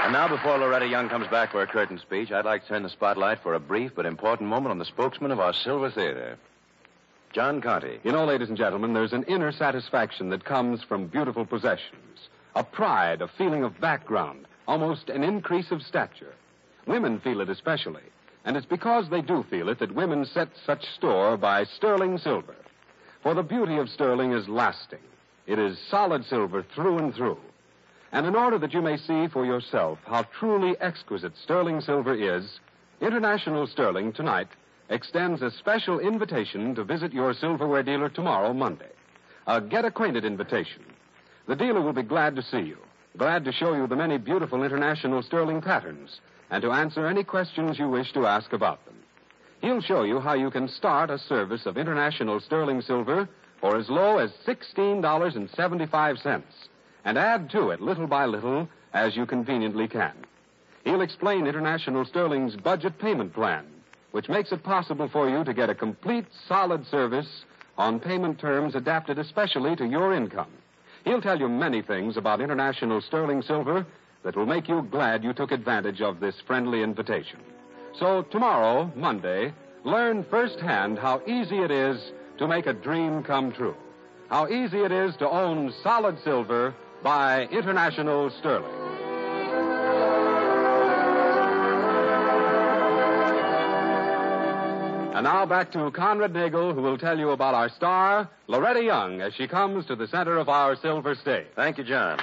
And now, before Loretta Young comes back for a curtain speech, I'd like to turn the spotlight for a brief but important moment on the spokesman of our Silver Theater, John Conte. You know, ladies and gentlemen, there's an inner satisfaction that comes from beautiful possessions. A pride, a feeling of background, almost an increase of stature. Women feel it especially. And it's because they do feel it that women set such store by sterling silver. For the beauty of sterling is lasting. It is solid silver through and through. And in order that you may see for yourself how truly exquisite sterling silver is, International Sterling tonight extends a special invitation to visit your silverware dealer tomorrow, Monday. A get-acquainted invitation. The dealer will be glad to see you, glad to show you the many beautiful International Sterling patterns, and to answer any questions you wish to ask about them. He'll show you how you can start a service of International Sterling silver for as low as $16.75, and add to it little by little as you conveniently can. He'll explain International Sterling's budget payment plan, which makes it possible for you to get a complete, solid service on payment terms adapted especially to your income. He'll tell you many things about International Sterling silver that will make you glad you took advantage of this friendly invitation. So tomorrow, Monday, learn firsthand how easy it is to make a dream come true. How easy it is to own solid silver by International Sterling. And now back to Conrad Nagel, who will tell you about our star, Loretta Young, as she comes to the center of our silver stage. Thank you, John.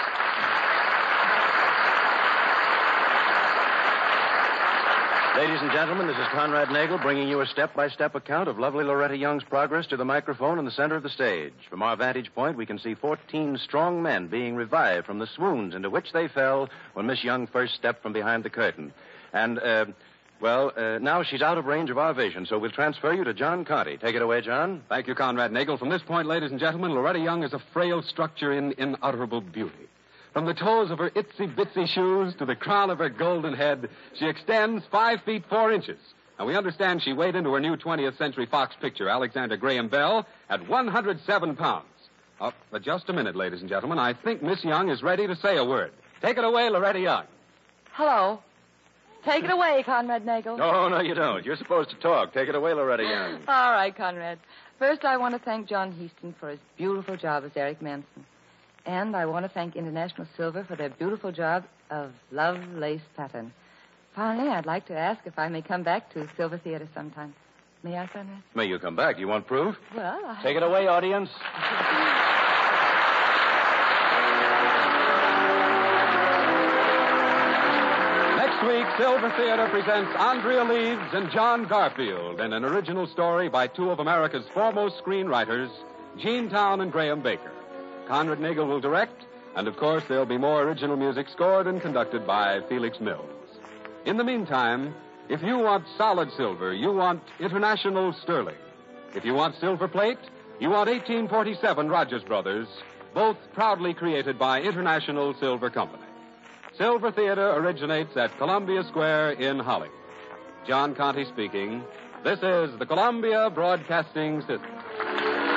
Ladies and gentlemen, this is Conrad Nagel bringing you a step-by-step account of lovely Loretta Young's progress to the microphone in the center of the stage. From our vantage point, we can see 14 strong men being revived from the swoons into which they fell when Miss Young first stepped from behind the curtain. And, now she's out of range of our vision, so we'll transfer you to John Conte. Take it away, John. Thank you, Conrad Nagel. From this point, ladies and gentlemen, Loretta Young is a frail structure in unutterable beauty. From the toes of her itsy-bitsy shoes to the crown of her golden head, she extends 5 feet 4 inches. And we understand she weighed into her new 20th Century Fox picture, Alexander Graham Bell, at 107 pounds. But just a minute, ladies and gentlemen. I think Miss Young is ready to say a word. Take it away, Loretta Young. Hello. Take it away, Conrad Nagel. No, you don't. You're supposed to talk. Take it away, Loretta Young. All right, Conrad. First, I want to thank John Heaston for his beautiful job as Eric Manson. And I want to thank International Silver for their beautiful job of love lace pattern. Finally, I'd like to ask if I may come back to Silver Theater sometime. May I, Conrad? May you come back? You want proof? Well, Take it away, audience. Next week, Silver Theater presents Andrea Leeds and John Garfield in an original story by two of America's foremost screenwriters, Gene Town and Graham Baker. Conrad Nagel will direct, and of course there'll be more original music scored and conducted by Felix Mills. In the meantime, if you want solid silver, you want International Sterling. If you want silver plate, you want 1847 Rogers Brothers, both proudly created by International Silver Company. Silver Theater originates at Columbia Square in Hollywood. John Conte speaking. This is the Columbia Broadcasting System.